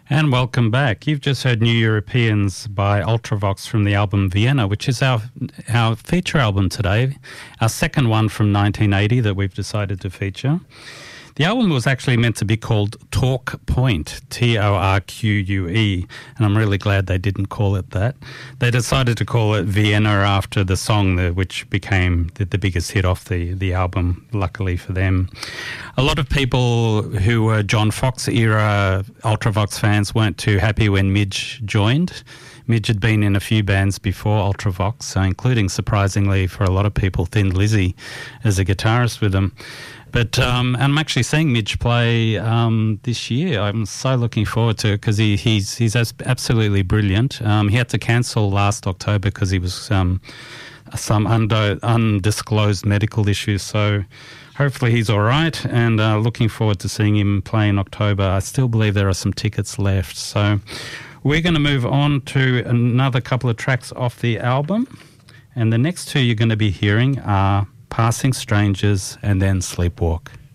And welcome back. You've just heard New Europeans by Ultravox from the album Vienna, which is our feature album today, our second one from 1980 that we've decided to feature. The album was actually meant to be called Torque Point, Torque, and I'm really glad they didn't call it that. They decided to call it Vienna after the song which became the biggest hit off the album, luckily for them. A lot of people who were John Fox era Ultravox fans weren't too happy when Midge joined. Midge had been in a few bands before Ultravox, including, surprisingly for a lot of people, Thin Lizzy as a guitarist with them. But I'm actually seeing Midge play this year. I'm so looking forward to it because he's absolutely brilliant. He had to cancel last October because he was some undisclosed medical issues. So hopefully he's all right, and looking forward to seeing him play in October. I still believe there are some tickets left. So we're going to move on to another couple of tracks off the album. And the next two you're going to be hearing are Passing Strangers and then Sleepwalk.